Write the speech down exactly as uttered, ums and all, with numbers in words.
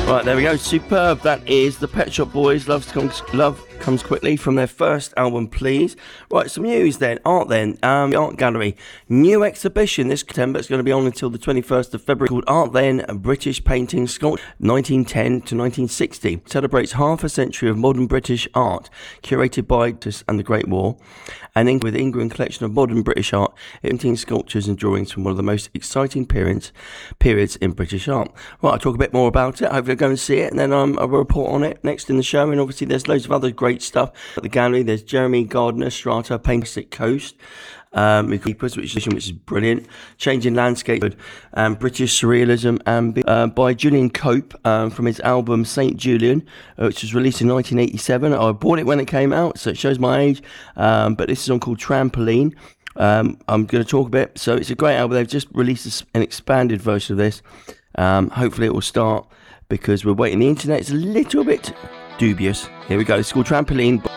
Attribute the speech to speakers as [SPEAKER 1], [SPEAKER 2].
[SPEAKER 1] Right, there we go. Superb. That is the Pet Shop Boys. Love comes, love comes quickly from their first album, Please. Right, some news then. Art then. Um, the Art Gallery. New exhibition this September. It's going to be on until the twenty-first of February called Art Then, British Painting Sculpture nineteen ten to nineteen sixty. Celebrates half a century of modern British art, curated by and the Great War. And in, with Ingram collection of modern British art, painting, sculptures and drawings from one of the most exciting periods periods in British art. Right, I'll talk a bit more about it. Hopefully I'll go and see it, and then um, I'll report on it next in the show. And obviously there's loads of other great stuff at the gallery. There's Jeremy Gardner, Strata, Painted Coast, um, which is, which is brilliant. Changing Landscape, um, British Surrealism, and uh, by Julian Cope um, from his album Saint Julian, uh, which was released in nineteen eighty-seven. I bought it when it came out, so it shows my age. Um, but this is on called Trampoline. Um, I'm going to talk a bit. So it's a great album. They've just released an expanded version of this. Um, hopefully it will start because we're waiting. The internet's a little bit dubious. Here we go. It's called Trampoline.